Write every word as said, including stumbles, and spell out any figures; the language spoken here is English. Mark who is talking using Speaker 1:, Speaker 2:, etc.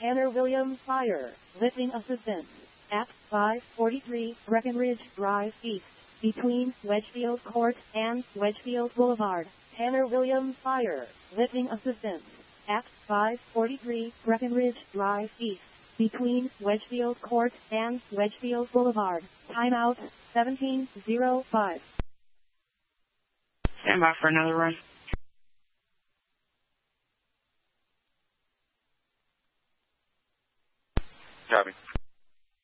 Speaker 1: Tanner Williams fire, lifting assistance. At five forty-three Breckenridge Drive East, between Wedgefield Court and Wedgefield Boulevard. Tanner Williams fire, lifting assistance. At five forty-three Breckenridge Drive East, between Wedgefield Court and Wedgefield Boulevard. Timeout, seventeen oh five.
Speaker 2: Stand by for another run.